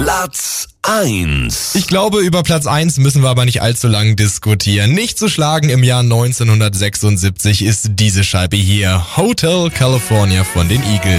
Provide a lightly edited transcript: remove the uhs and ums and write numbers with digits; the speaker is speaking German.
Platz 1. Ich glaube, über Platz 1 müssen wir aber nicht allzu lang diskutieren. Nicht zu schlagen im Jahr 1976 ist diese Scheibe hier. Hotel California von den Eagles.